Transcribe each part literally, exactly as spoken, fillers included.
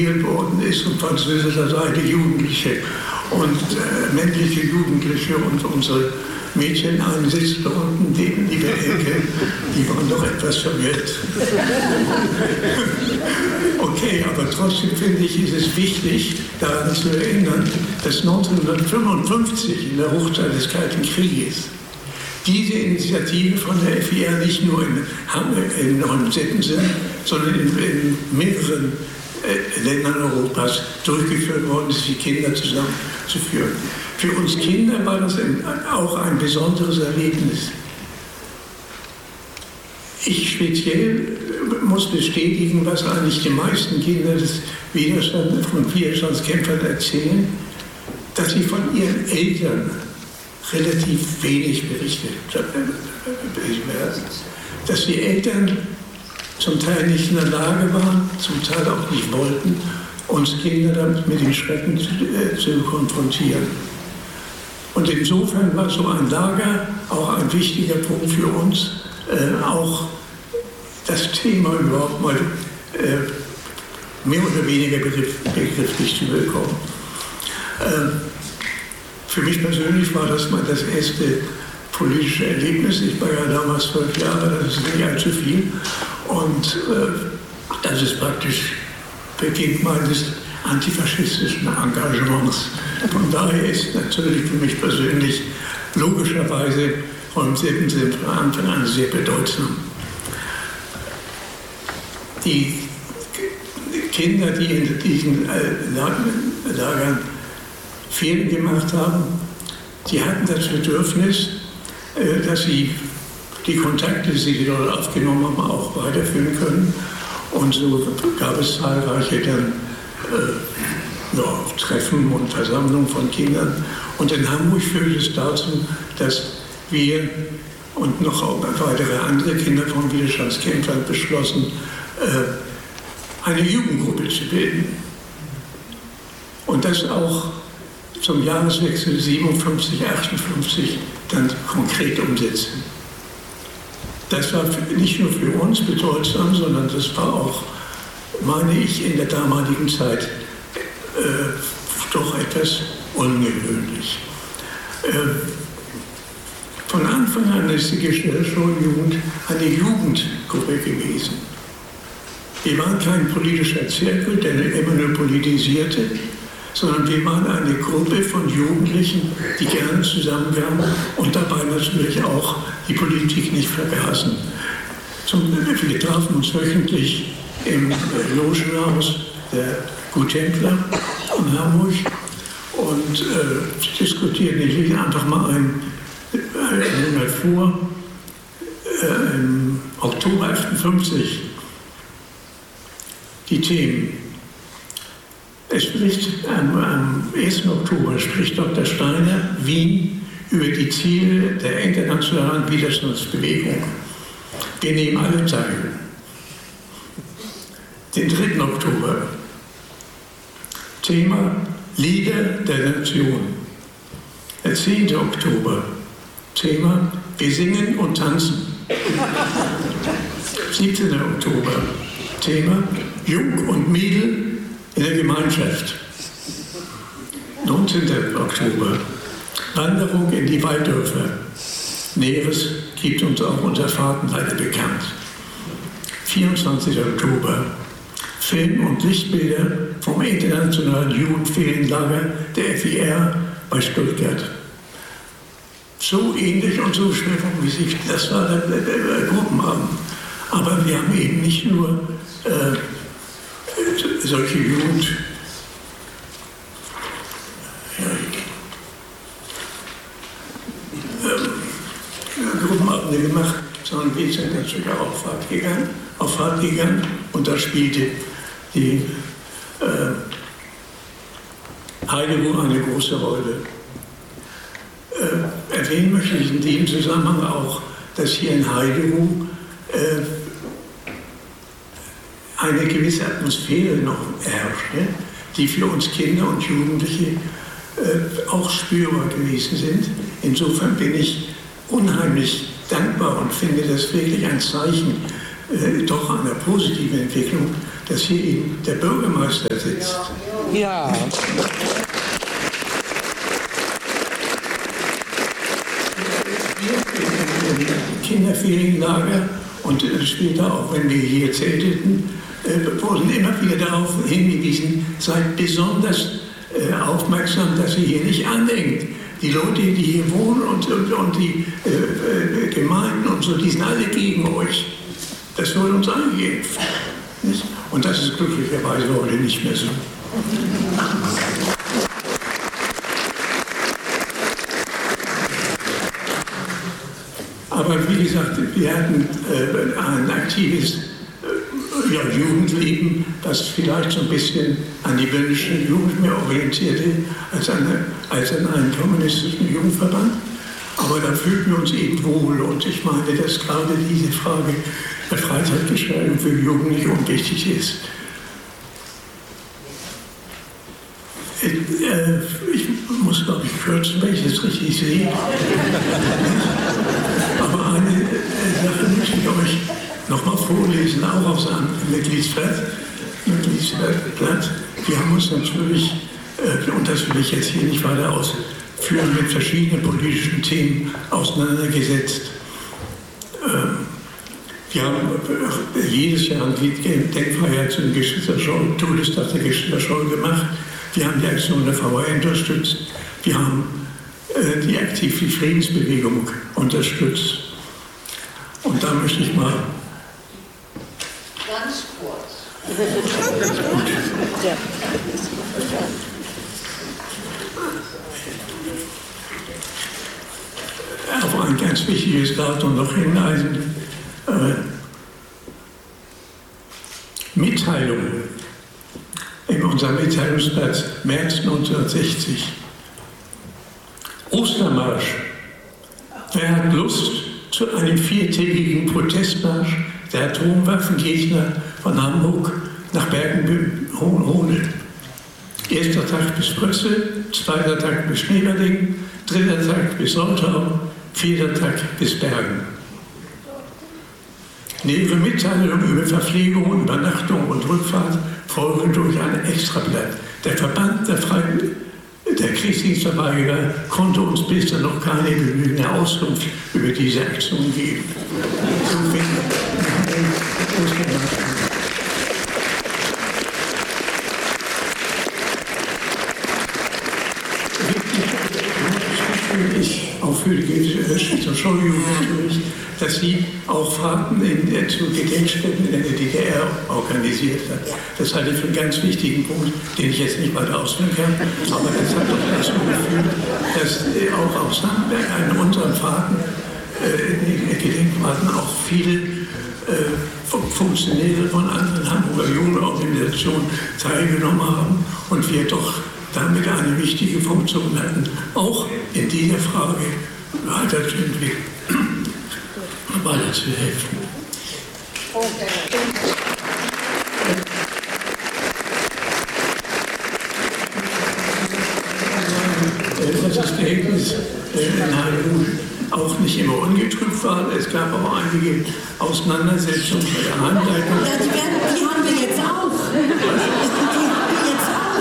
geregelt worden ist von französischer Seite Jugendliche und äh, männliche Jugendliche und unsere Mädchen einsitzen da unten neben die Ecke, die waren doch etwas verwirrt. Okay, aber trotzdem finde ich, ist es wichtig, daran zu erinnern, dass neunzehnhundertfünfundfünfzig in der Hochzeit des Kalten Krieges diese Initiative von der F I R nicht nur in, in Neuensettensen, sondern in, in mehreren äh, Ländern Europas durchgeführt worden ist, die Kinder zusammenzuführen. Für uns Kinder war das ein, auch ein besonderes Erlebnis. Ich speziell muss bestätigen, was eigentlich die meisten Kinder des Widerstands, von Widerstandskämpfern erzählen, dass sie von ihren Eltern relativ wenig berichtet werden. Dass die Eltern zum Teil nicht in der Lage waren, zum Teil auch nicht wollten, uns Kinder damit mit den Schrecken zu, äh, zu konfrontieren. Und insofern war so ein Lager auch ein wichtiger Punkt für uns, äh, auch das Thema überhaupt mal äh, mehr oder weniger begriff, begrifflich zu bekommen. Äh, für mich persönlich war das mal das erste politische Erlebnis. Ich war ja damals zwölf Jahre, das ist nicht allzu viel. Und äh, das ist praktisch Beginn meines antifaschistischen Engagements. Von daher ist natürlich für mich persönlich logischerweise Neuensettensen von Anfang an sehr bedeutsam. Die Kinder, die in diesen Lagern Ferien gemacht haben, die hatten das Bedürfnis, dass sie die Kontakte, die sie dort aufgenommen haben, auch weiterführen können. Und so gab es zahlreiche dann äh, ja, Treffen und Versammlungen von Kindern. Und in Hamburg führte es dazu, dass wir und noch auch weitere andere Kinder von Widerstandskämpfern beschlossen, äh, eine Jugendgruppe zu bilden. Und das auch zum Jahreswechsel siebenundfünfzig, achtundfünfzig dann konkret umsetzen. Das war nicht nur für uns bedeutsam, sondern das war auch, meine ich, in der damaligen Zeit äh, doch etwas ungewöhnlich. Äh, von Anfang an ist die Gisela Schuljugend eine Jugendgruppe gewesen. Wir waren kein politischer Zirkel, der immer nur politisierte, sondern wir waren eine Gruppe von Jugendlichen, die gerne zusammenkamen und dabei natürlich auch die Politik nicht vergaßen. Zum, wir trafen uns wöchentlich im Logenhaus der Guthändler in Hamburg und äh, diskutierten. Ich lese einfach mal einen Monat vor, äh, im Oktober achtundfünfzig, die Themen. Es spricht am, am ersten Oktober spricht Doktor Steiner Wien über die Ziele der internationalen Widerstandsbewegung. Wir nehmen alle teil. Den dritten Oktober Thema Lieder der Nation. Der zehnte Oktober Thema Wir singen und tanzen. siebzehnter Oktober Thema Jung und Mädel in der Gemeinschaft. neunzehnter Oktober Wanderung in die Walddörfer. Näheres gibt uns auch unser Fahrtenleiter bekannt. vierundzwanzigster Oktober Film- und Lichtbilder vom internationalen Jugendferienlager der F I R bei Stuttgart. So ähnlich und so schwerpunktmäßig, das war der, der, der Gruppenabend. Aber wir haben eben nicht nur äh, solche Jugend, ja, ähm, Gruppenabende gemacht, sondern wir sind natürlich auch auf Fahrt gegangen, auf Fahrt gegangen und da spielte die äh, Heideruh eine große Rolle. Äh, erwähnen möchte ich in dem Zusammenhang auch, dass hier in Heideruh äh, eine gewisse Atmosphäre noch herrschte, die für uns Kinder und Jugendliche äh, auch spürbar gewesen sind. Insofern bin ich unheimlich dankbar und finde das wirklich ein Zeichen äh, doch einer positiven Entwicklung, dass hier eben der Bürgermeister sitzt. Ja. Kinderferienlager und später auch, wenn wir hier zelteten, wurden immer wieder darauf hingewiesen, seid besonders aufmerksam, dass ihr hier nicht anhängt. Die Leute, die hier wohnen und, und, und die äh, Gemeinden und so, die sind alle gegen euch. Das wurde uns angeimpft. Und das ist glücklicherweise heute nicht mehr so. Aber wie gesagt, wir hatten äh, ein aktives äh, ja, Jugendleben, das vielleicht so ein bisschen an die böhmische Jugend mehr orientierte als an, als an einen kommunistischen Jugendverband. Aber da fühlten wir uns eben wohl. Und ich meine, dass gerade diese Frage der Freizeitgestaltung für Jugendliche unwichtig ist. Ich, äh, ich muss, glaube ich, kürzen, wenn ich das richtig sehe. Aber eine äh, Sache möchte ich euch nochmal vorlesen, auch aus einem Mitgliedsblatt. Mitgliedsblatt. Wir haben uns natürlich, äh, und das will ich jetzt hier nicht weiter ausführen, mit verschiedenen politischen Themen auseinandergesetzt. Ähm, wir haben äh, jedes Jahr die Denkfeier zum Geschwister-Scholl, Todestag der Geschwister-Scholl gemacht. Wir haben die Aktion der V W unterstützt. Wir haben äh, die aktiv die Friedensbewegung unterstützt. Und da möchte ich mal... Ganz kurz. Auf ein ganz wichtiges Datum noch hinweisen. Äh, Mitteilungen. In unserem Mitteilungsblatt März neunzehnhundertsechzig. Ostermarsch. Wer hat Lust zu einem viertägigen Protestmarsch der Atomwaffengegner von Hamburg nach Bergen-Hohne? Erster Tag bis Brüssel, zweiter Tag bis Schneeberding, dritter Tag bis Soltau, vierter Tag bis Bergen. Nähere Mitteilungen über Verpflegung, Übernachtung und Rückfahrt folgen durch ein Extrablatt. Der Verband der, Freien, der Kriegsdienstverweigerer konnte uns bisher noch keine genügende Auskunft über diese Aktion geben. Ich auch für die Geschwister-Scholl-Jugend natürlich, dass sie auch Fahrten in, äh, zu Gedenkstätten in der D D R organisiert hat. Das halte ich für einen ganz wichtigen Punkt, den ich jetzt nicht weiter ausführen kann. Aber das hat doch dazu geführt, dass äh, auch aus Handwerk an unseren Fahrten, äh, in den Gedenkfahrten auch viele äh, Funktionäre von anderen Hamburger Jugendorganisationen teilgenommen haben und wir doch damit eine wichtige Funktion hatten, auch in dieser Frage weiterzuentwickeln, weiterzuhelfen. Das Verhältnis in Heilbruch auch nicht immer ungetrübt war. Es gab auch einige Auseinandersetzungen bei der Handleitung. Ja, die, werden, die haben wir jetzt auch. Die haben wir jetzt auch.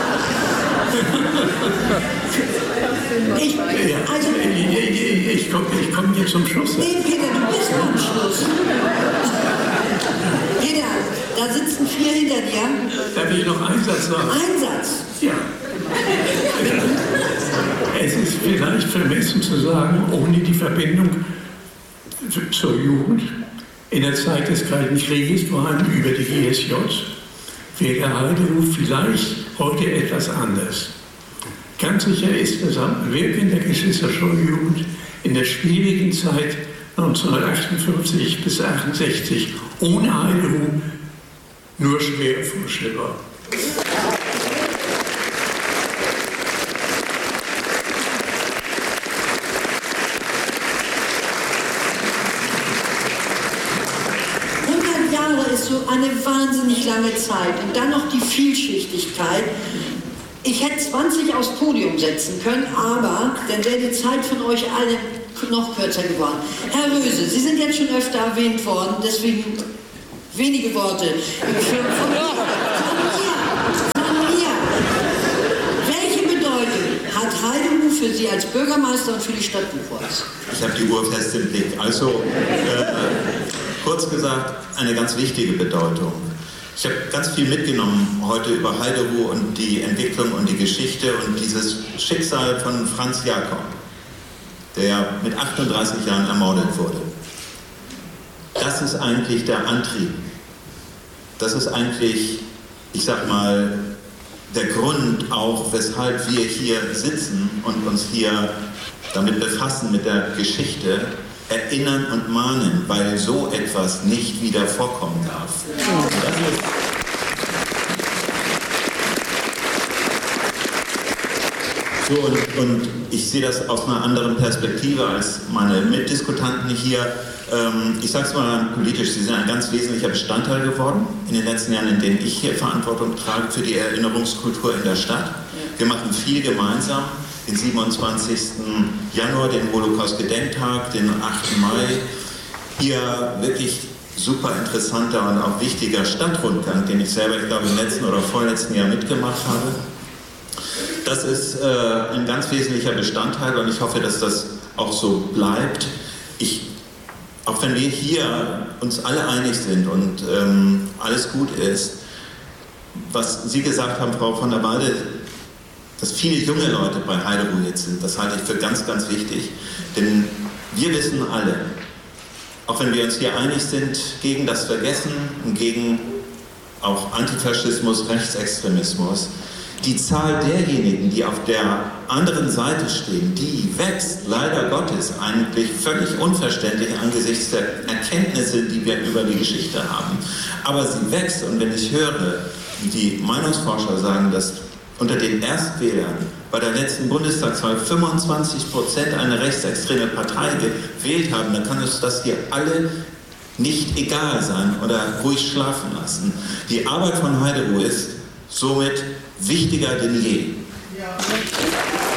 Ich, also, ich, ich, ich komme komm jetzt zum Schluss. Nee, Peter, du bist am Schluss. Peter, da sitzen vier hinter dir. Darf ich noch einen Satz sagen? Ein Satz. Ja. Es ist vielleicht vermessen zu sagen, ohne die Verbindung zur Jugend in der Zeit des Kalten Krieges, vor allem über die G S J, wäre der Heideruf vielleicht heute etwas anders. Ganz sicher ist das Wirken der Geschwister-Scholl-Jugend in der schwierigen Zeit neunzehnhundertachtundfünfzig bis achtundsechzig ohne Heideruf nur schwer vorstellbar. hundert Jahre ist so eine wahnsinnig lange Zeit und dann noch die Vielschichtigkeit. Ich hätte zwanzig aufs Podium setzen können, aber dann wäre die Zeit von euch allen noch kürzer geworden. Herr Röse, Sie sind jetzt schon öfter erwähnt worden, deswegen Wenige Worte. Für, von mir, von mir, von mir. Welche Bedeutung hat Heideruh für Sie als Bürgermeister und für die Stadt Buchholz? Ich habe die Uhr fest im Blick. Also, äh, kurz gesagt, eine ganz wichtige Bedeutung. Ich habe ganz viel mitgenommen heute über Heideruh und die Entwicklung und die Geschichte und dieses Schicksal von Franz Jakob, der mit achtunddreißig Jahren ermordet wurde. Das ist eigentlich der Antrieb. Das ist eigentlich, ich sag mal, der Grund auch, weshalb wir hier sitzen und uns hier damit befassen, mit der Geschichte, erinnern und mahnen, weil so etwas nicht wieder vorkommen darf. Das ist so, und, und ich sehe das aus einer anderen Perspektive als meine Mitdiskutanten hier. Ähm, ich sage es mal politisch, Sie sind ein ganz wesentlicher Bestandteil geworden in den letzten Jahren, in denen ich hier Verantwortung trage für die Erinnerungskultur in der Stadt. Wir machen viel gemeinsam. Den siebenundzwanzigsten Januar, den Holocaust-Gedenktag, den achten Mai. Ihr wirklich super interessanter und auch wichtiger Stadtrundgang, den ich selber, ich glaube, im letzten oder vorletzten Jahr mitgemacht habe. Das ist äh, ein ganz wesentlicher Bestandteil und ich hoffe, dass das auch so bleibt. Ich, auch wenn wir hier uns alle einig sind und ähm, alles gut ist, was Sie gesagt haben, Frau von der Walde, dass viele junge Leute bei Heideruh jetzt sind, das halte ich für ganz, ganz wichtig. Denn wir wissen alle, auch wenn wir uns hier einig sind, gegen das Vergessen und gegen auch Antifaschismus, Rechtsextremismus, die Zahl derjenigen, die auf der anderen Seite stehen, die wächst, leider Gottes, eigentlich völlig unverständlich angesichts der Erkenntnisse, die wir über die Geschichte haben. Aber sie wächst, und wenn ich höre, die Meinungsforscher sagen, dass unter den Erstwählern bei der letzten Bundestagswahl fünfundzwanzig Prozent eine rechtsextreme Partei gewählt haben, dann kann uns das hier alle nicht egal sein oder ruhig schlafen lassen. Die Arbeit von Heideruh ist somit wichtiger denn je.